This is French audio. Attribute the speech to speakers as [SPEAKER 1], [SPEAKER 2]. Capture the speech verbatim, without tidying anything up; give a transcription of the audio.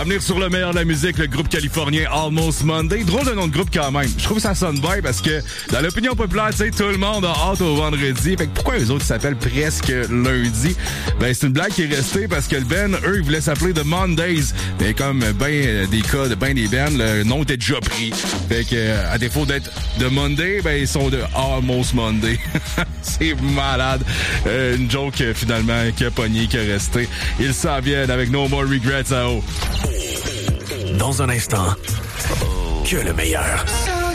[SPEAKER 1] À venir sur le meilleur de la musique, le groupe californien Almost Monday. Drôle de nom de groupe quand même. Je trouve que ça sonne bien parce que dans l'opinion populaire, tu sais, tout le monde a hâte au vendredi. Fait que pourquoi eux autres s'appellent presque lundi? Ben, c'est une blague qui est restée parce que le Ben, eux, ils voulaient s'appeler The Mondays. Mais comme ben des cas de ben des bands, le nom était déjà pris. Fait que, à défaut d'être The Monday, ben, ils sont de Almost Monday. C'est malade. Euh, une joke, finalement, qui a pogné, qui a resté. Ils s'en viennent avec No More Regrets à haut.
[SPEAKER 2] Dans un instant, que le meilleur.